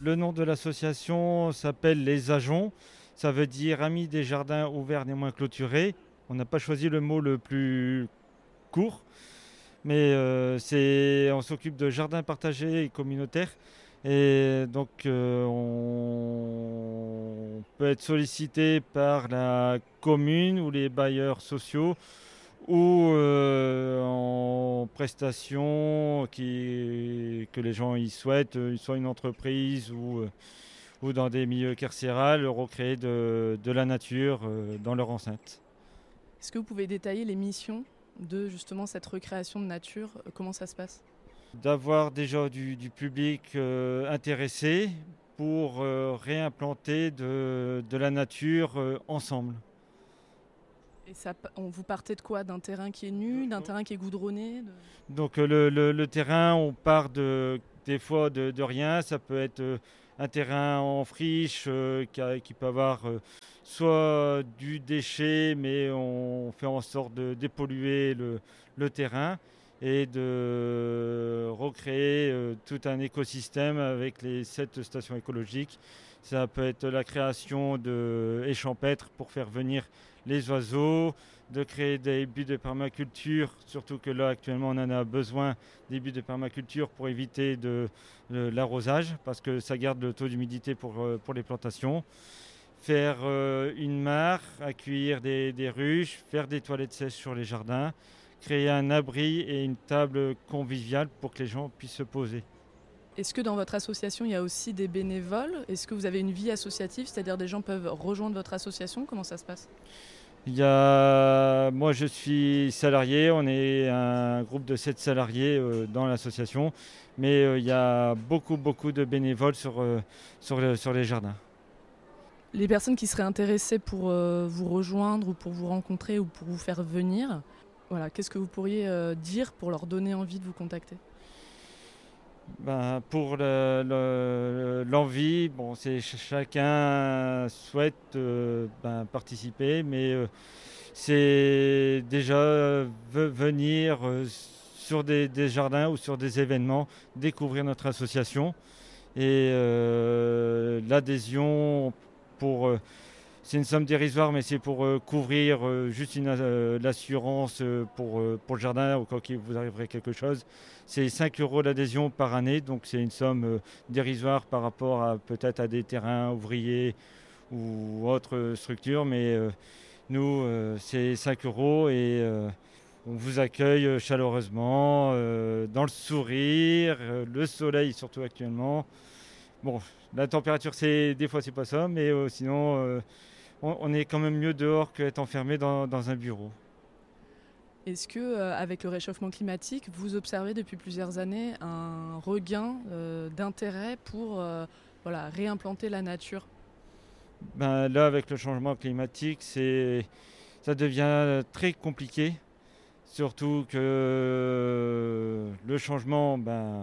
Le nom de l'association s'appelle Les Ajoncs. Ça veut dire Amis des jardins ouverts néanmoins clôturés. On n'a pas choisi le mot le plus court, mais on s'occupe de jardins partagés et communautaires. Et donc on peut être sollicité par la commune ou les bailleurs sociaux ou en prestations que les gens y souhaitent, soit une entreprise ou dans des milieux carcérales, recréer de la nature dans leur enceinte. Est-ce que vous pouvez détailler les missions de justement cette recréation de nature? Comment ça se passe? D'avoir déjà du public intéressé pour réimplanter de la nature ensemble. Et vous partez de quoi? D'un terrain qui est nu, d'un terrain qui est goudronné? Donc le terrain, on part des fois de rien. Ça peut être un terrain en friche qui peut avoir soit du déchet, mais on fait en sorte de dépolluer le terrain et de recréer tout un écosystème avec les 7 stations écologiques. Ça peut être la création de haies champêtres pour faire venir les oiseaux, de créer des buts de permaculture, surtout que là actuellement on en a besoin des buts de permaculture pour éviter l'arrosage, parce que ça garde le taux d'humidité pour les plantations. Faire une mare, accueillir des ruches, faire des toilettes sèches sur les jardins, créer un abri et une table conviviale pour que les gens puissent se poser. Est-ce que dans votre association, il y a aussi des bénévoles? Est-ce que vous avez une vie associative, c'est-à-dire des gens peuvent rejoindre votre association? Comment ça se passe? Moi je suis salarié, on est un groupe de 7 salariés dans l'association, mais il y a beaucoup de bénévoles sur les jardins. Les personnes qui seraient intéressées pour vous rejoindre ou pour vous rencontrer ou pour vous faire venir, voilà, qu'est-ce que vous pourriez dire pour leur donner envie de vous contacter? Pour l'envie, bon, chacun souhaite participer, mais c'est déjà venir sur des jardins ou sur des événements, découvrir notre association et l'adhésion c'est une somme dérisoire, mais c'est pour couvrir juste l'assurance pour le jardin au cas où vous arriverait quelque chose. C'est 5 euros l'adhésion par année, donc c'est une somme dérisoire par rapport peut-être à des terrains ouvriers ou autres structures, mais nous, c'est 5 euros et on vous accueille chaleureusement, dans le sourire, le soleil surtout actuellement. Bon, la température, des fois c'est pas ça, mais sinon on est quand même mieux dehors qu'être enfermé dans un bureau. Est-ce que, avec le réchauffement climatique, vous observez depuis plusieurs années un regain d'intérêt pour réimplanter la nature? Là, avec le changement climatique, ça devient très compliqué, surtout que le changement,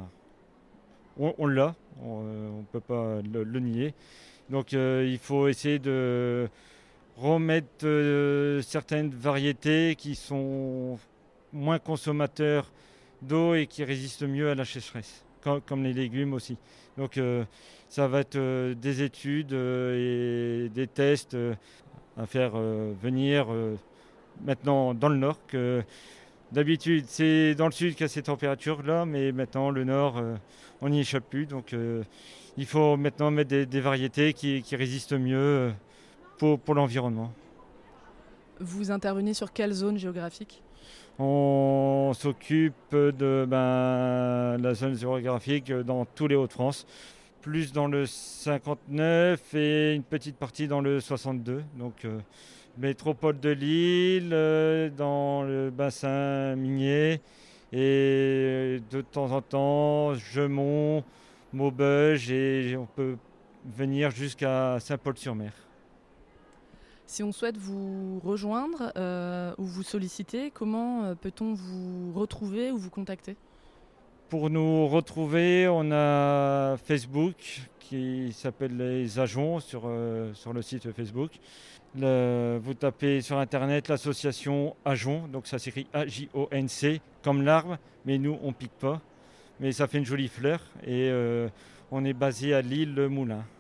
on l'a, on ne peut pas le nier. Donc il faut essayer de remettre certaines variétés qui sont moins consommateurs d'eau et qui résistent mieux à la sécheresse, comme les légumes aussi. Donc ça va être des études et des tests à faire venir maintenant dans le nord. D'habitude, c'est dans le sud qu'il y a ces températures-là, mais maintenant, le nord, on n'y échappe plus. Donc, il faut maintenant mettre des variétés qui résistent mieux pour l'environnement. Vous intervenez sur quelle zone géographique? On s'occupe de la zone géographique dans tous les Hauts-de-France, plus dans le 59 et une petite partie dans le 62. Donc, métropole de Lille, dans le bassin minier et de temps en temps Gemont, Maubeuge et on peut venir jusqu'à Saint-Paul-sur-Mer. Si on souhaite vous rejoindre ou vous solliciter, comment peut-on vous retrouver ou vous contacter? Pour nous retrouver, on a Facebook qui s'appelle Les Ajoncs sur le site Facebook. Vous tapez sur internet l'association Ajonc, donc ça s'écrit A-J-O-N-C comme l'arbre, mais nous on pique pas. mais ça fait une jolie fleur et on est basé à Lille-le-Moulin.